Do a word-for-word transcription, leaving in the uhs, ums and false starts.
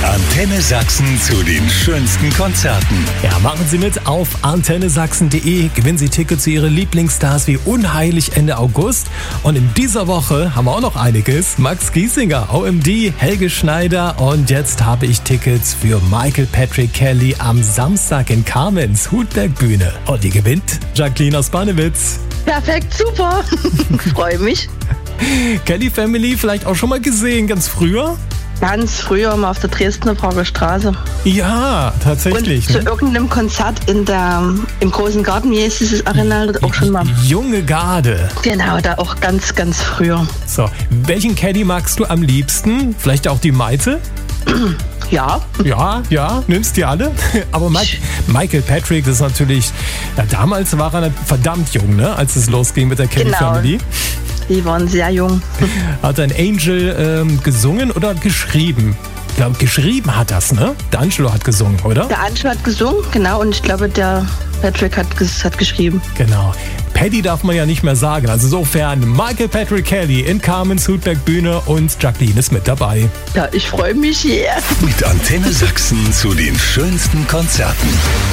Antenne Sachsen zu den schönsten Konzerten. Ja, machen Sie mit auf antenne sachsen punkt de. Gewinnen Sie Tickets zu Ihren Lieblingsstars wie Unheilig Ende August. Und in dieser Woche haben wir auch noch einiges. Max Giesinger, O M D, Helge Schneider. Und jetzt habe ich Tickets für Michael Patrick Kelly am Samstag in Kamenz, Hutberg-Bühne. Und die gewinnt Jacqueline aus Bannewitz. Perfekt, super. Freue mich. Kelly Family vielleicht auch schon mal gesehen, ganz früher? Ganz früher mal auf der Dresdner Prager Straße. Ja, tatsächlich. Und zu ne? irgendeinem Konzert in der, im Großen Garten, wie ist dieses Arenal, dort auch schon mal. Junge Garde. Genau, da auch ganz, ganz früher. So, welchen Kelly magst du am liebsten? Vielleicht auch die Maite? Ja. Ja, ja, nimmst die alle. Aber Mike, Michael Patrick, das ist natürlich, ja, damals war er verdammt jung, ne, als es losging mit der Kelly Genau. Family. Die waren sehr jung. Hat ein Angel ähm, gesungen oder geschrieben? Ich glaube, geschrieben hat das, ne? Der Angelo hat gesungen, oder? Der Anschlu hat gesungen, genau, und ich glaube, der Patrick hat, ges- hat geschrieben. Genau. Paddy darf man ja nicht mehr sagen. Also insofern Michael Patrick Kelly in Kamenz, Hutberg-Bühne und Jacqueline ist mit dabei. Ja, ich freue mich, yeah. Mit Antenne Sachsen zu den schönsten Konzerten.